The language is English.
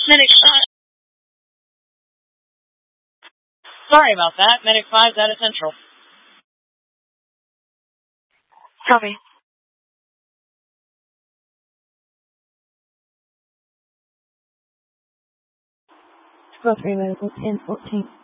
Medic 5. Sorry about that. Medic 5's out of Central. Copy. Squad 3 medical 1014.